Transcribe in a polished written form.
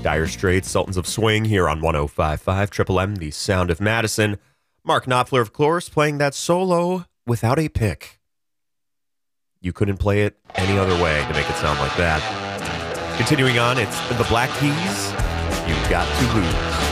Dire Straits, Sultans of Swing here on 105.5 Triple M, the sound of Madison. Mark Knopfler, of course, playing that solo without a pick. You couldn't play it any other way to make it sound like that. Continuing on, it's the Black Keys, You've Got to Lose.